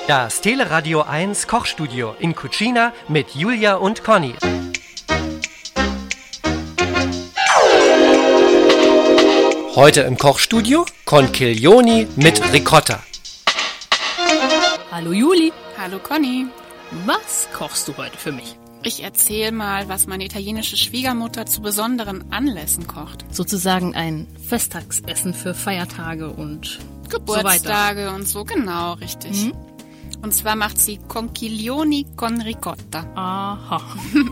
Das Teleradio 1 Kochstudio in Cucina mit Julia und Conny. Heute im Kochstudio Conchiglioni mit Ricotta. Hallo Juli. Hallo Conny. Was kochst du heute für mich? Ich erzähl mal, was meine italienische Schwiegermutter zu besonderen Anlässen kocht. Sozusagen ein Festtagsessen für Feiertage und Geburtstage so weiter. Und so, genau, richtig. Mhm. Und zwar macht sie Conchiglioni con Ricotta. Aha.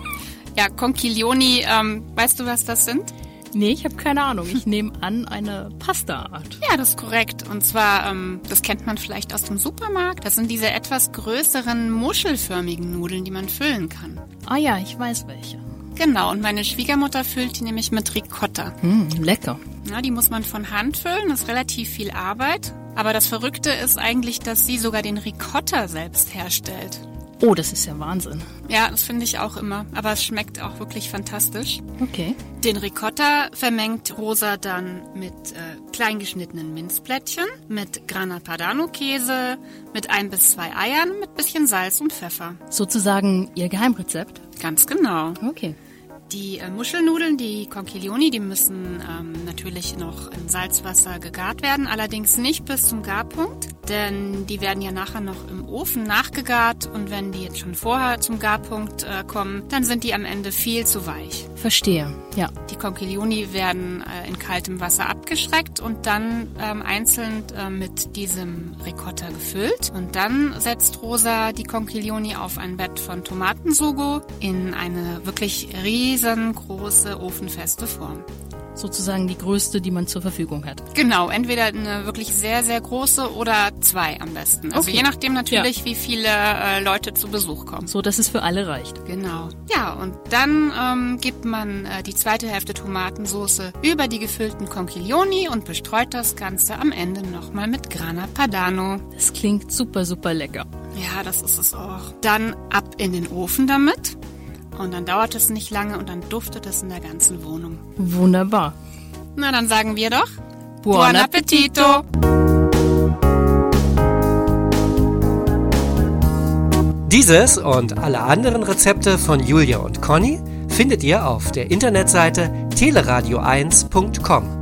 Ja, Conchiglioni, weißt du, was das sind? Nee, ich habe keine Ahnung. Ich nehme an, eine Pastaart. Ja, das ist korrekt. Und zwar, das kennt man vielleicht aus dem Supermarkt. Das sind diese etwas größeren, muschelförmigen Nudeln, die man füllen kann. Ah ja, ich weiß welche. Genau, und meine Schwiegermutter füllt die nämlich mit Ricotta. Lecker. Ja, die muss man von Hand füllen, das ist relativ viel Arbeit. Aber das Verrückte ist eigentlich, dass sie sogar den Ricotta selbst herstellt. Oh, das ist ja Wahnsinn. Ja, das finde ich auch immer. Aber es schmeckt auch wirklich fantastisch. Okay. Den Ricotta vermengt Rosa dann mit kleingeschnittenen Minzplättchen, mit Grana Padano Käse, mit 1 bis 2 Eiern, mit bisschen Salz und Pfeffer. Sozusagen ihr Geheimrezept? Ganz genau. Okay. Die Muschelnudeln, die Conchiglioni, die müssen natürlich noch in Salzwasser gegart werden, allerdings nicht bis zum Garpunkt, denn die werden ja nachher noch im Ofen nachgegart und wenn die jetzt schon vorher zum Garpunkt kommen, dann sind die am Ende viel zu weich. Verstehe, ja. Die Conchiglioni werden in kaltem Wasser abgeschreckt und dann einzeln mit diesem Ricotta gefüllt. Und dann setzt Rosa die Conchiglioni auf ein Bett von Tomatensugo in eine wirklich riesengroße ofenfeste Form. Sozusagen die größte, die man zur Verfügung hat. Genau, entweder eine wirklich sehr, sehr große oder 2 am besten. Also Okay. je nachdem natürlich, wie viele Leute zu Besuch kommen. So, dass es für alle reicht. Genau. Ja, und dann gibt man die zweite Hälfte Tomatensoße über die gefüllten Conchiglioni und bestreut das Ganze am Ende nochmal mit Grana Padano. Das klingt super, super lecker. Ja, das ist es auch. Dann ab in den Ofen damit. Und dann dauert es nicht lange und dann duftet es in der ganzen Wohnung. Wunderbar. Na, dann sagen wir doch Buon appetito! Dieses und alle anderen Rezepte von Julia und Conny findet ihr auf der Internetseite teleradio1.com.